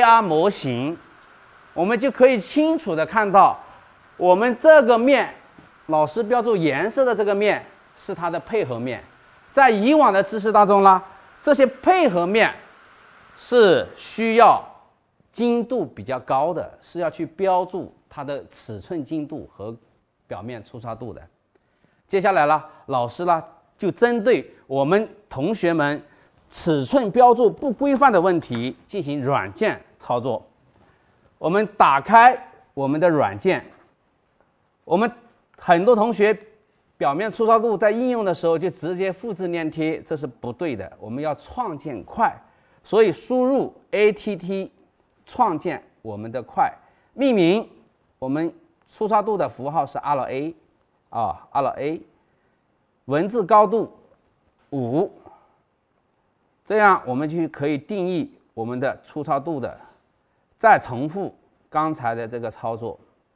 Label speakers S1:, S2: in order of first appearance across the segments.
S1: AR 模型，我们就可以清楚的看到，我们这个面，老师标注颜色的这个面是它的配合面。在以往的知识当中呢，这些配合面是需要精度比较高的，是要去标注它的尺寸精度和表面粗糙度的。接下来呢，老师呢就针对我们同学们尺寸标注不规范的问题进行软件操作。我们打开我们的软件，我们很多同学表面粗糙度在应用的时候就直接复制粘贴，这是不对的。我们要创建块，所以输入 ATT 创建我们的块，命名我们粗糙度的符号是 RA 啊 ，RA， 文字高度5，这样我们就可以定义我们的粗糙度的。再重复刚才的这个操作，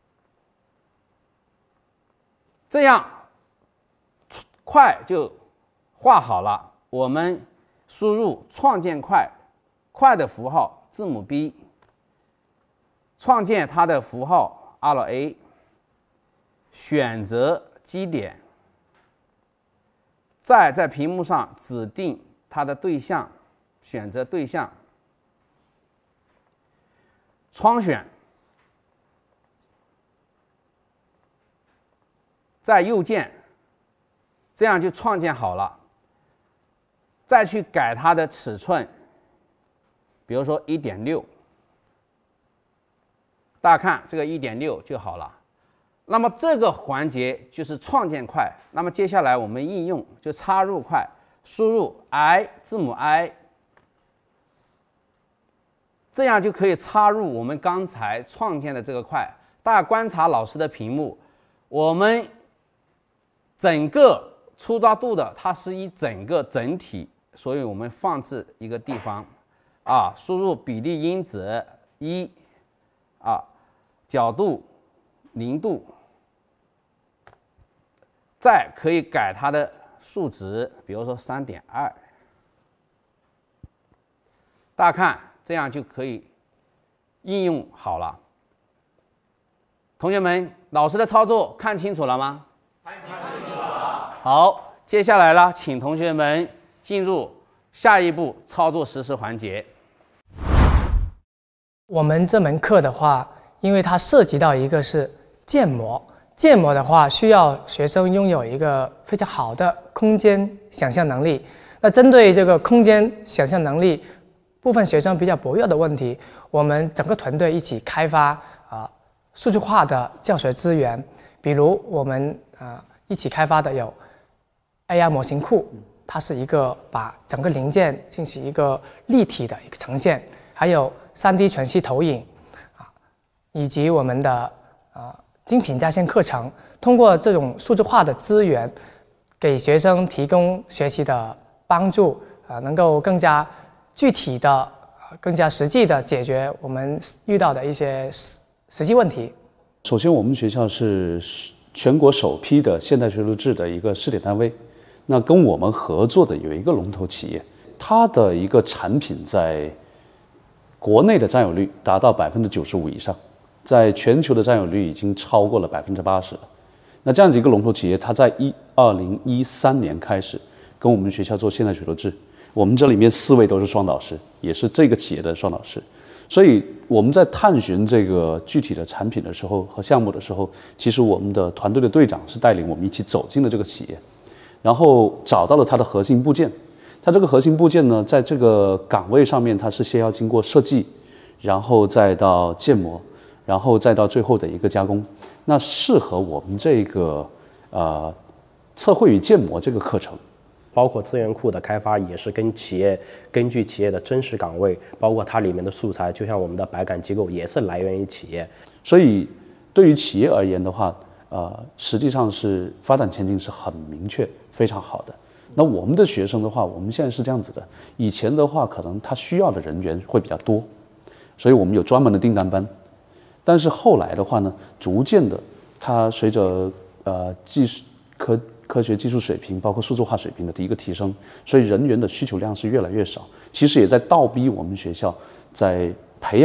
S1: 这样块就画好了。我们输入创建块，块的符号字母 B， 创建它的符号 RA， 选择基点，再在屏幕上指定它的对象，选择对象，窗选，在右键，这样就创建好了。再去改它的尺寸，比如说 1.6， 大家看这个 1.6 就好了。那么这个环节就是创建块。那么接下来我们应用就插入块，输入 I 字母 I， 这样就可以插入我们刚才创建的这个块。大家观察老师的屏幕，我们整个粗糙度的它是一整体，所以我们放置一个地方啊，输入比例因子1啊，角度0度，再可以改它的数值，比如说 3.2， 大家看这样就可以应用好了。同学们，老师的操作看清楚了吗？看清楚了。好，接下来呢，请同学们进入下一步操作实施环节。
S2: 我们这门课的话，因为它涉及到一个是建模，建模的话需要学生拥有一个非常好的空间想象能力。那针对这个空间想象能力，部分学生比较薄弱的问题，我们整个团队一起开发数据化的教学资源，比如我们一起开发的有 AR 模型库，它是一个把整个零件进行一个立体的一个呈现，还有 3D 全息投影以及我们的精品在线课程，通过这种数字化的资源，给学生提供学习的帮助，能够更加具体的、更加实际的解决我们遇到的一些实际问题。
S3: 首先，我们学校是全国首批的现代学术制的一个试点单位。那跟我们合作的有一个龙头企业，它的一个产品在国内的占有率达到95%以上，在全球的占有率已经超过了80%了。那这样子一个龙头企业，它在2013年开始跟我们学校做现代学术制，我们这里面4位都是双导师，也是这个企业的双导师。所以我们在探寻这个具体的产品的时候和项目的时候，其实我们的团队的队长是带领我们一起走进了这个企业，然后找到了它的核心部件。它这个核心部件呢，在这个岗位上面，它是先要经过设计，然后再到建模，然后再到最后的一个加工。那适合我们这个测绘与建模这个课程。
S4: 包括资源库的开发也是根据企业的真实岗位，包括它里面的素材，就像我们的百感机构也是来源于企业。
S3: 所以对于企业而言的话，实际上是发展前景是很明确、非常好的。那我们的学生的话，我们现在是这样子的：以前的话，可能他需要的人员会比较多，所以我们有专门的订单班。但是后来的话呢，逐渐的，它随着科学技术水平，包括数字化水平的一个提升，所以人员的需求量是越来越少。其实也在倒逼我们学校在